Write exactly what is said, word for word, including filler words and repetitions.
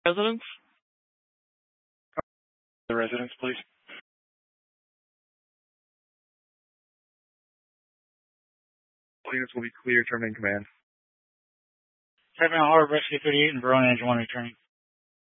Residence? The residence, please. Units will be clear. Terminating command. Seven Harbor Rescue thirty-eight and Verona Engine one returning.